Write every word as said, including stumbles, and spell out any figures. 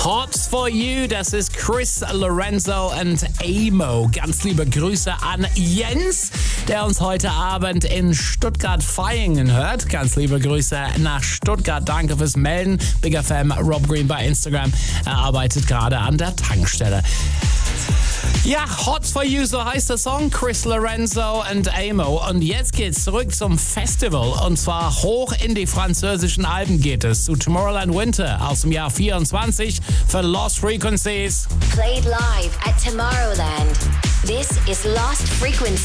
Hot for You, das ist Chris Lorenzo und Amo. Ganz liebe Grüße an Jens, der uns heute Abend in Stuttgart-Vaihingen hört. Ganz liebe Grüße nach Stuttgart. Danke fürs Melden. Big F M, Rob Green bei Instagram. Er arbeitet gerade an der Tankstelle. Ja, Hot for You, so heißt der Song. Chris Lorenzo und Amo. Und jetzt geht's zurück zum Festival. Und zwar hoch in die französischen Alpen geht es. Zu Tomorrowland Winter aus dem Jahr vierundzwanzig für Lost Frequencies. Played live at Tomorrowland. This is Lost Frequencies.